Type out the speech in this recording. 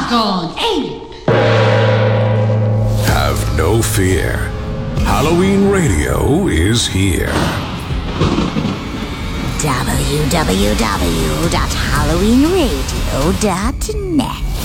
gone ape. Have no fear. Halloween Radio is here. www.halloweenradio.net